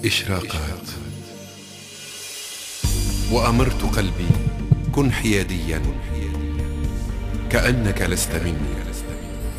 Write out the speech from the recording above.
إشراقات. وأمرت قلبي كن حياديا كأنك لست مني.